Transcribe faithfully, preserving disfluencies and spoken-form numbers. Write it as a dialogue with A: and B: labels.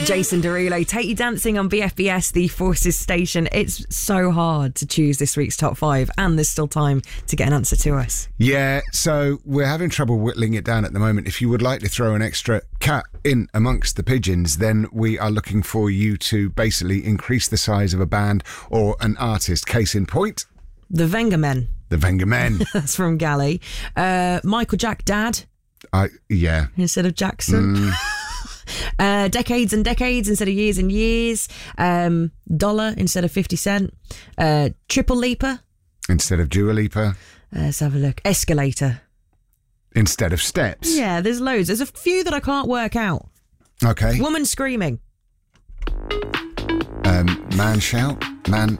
A: Jason Derulo, Take You Dancing on B F B S, the Forces station. It's so hard to choose this week's top five, and there's still time to get an answer to us.
B: Yeah, so we're having trouble whittling it down at the moment. If you would like to throw an extra cat in amongst the pigeons, then we are looking for you to basically increase the size of a band or an artist. Case in point,
A: The Venga Men.
B: the Venga Men.
A: That's from Galley. Uh, Michael Jack Dad
B: I yeah.
A: instead of Jackson.
B: Mm.
A: Uh, decades and decades instead of years and years. Um, dollar instead of fifty cent. Uh, triple leaper.
B: Instead of Dua Lipa.
A: Uh, let's have a look. Escalator.
B: Instead of steps.
A: Yeah, there's loads. There's a few that I can't work out.
B: Okay.
A: Woman screaming.
B: Um, man shout. Man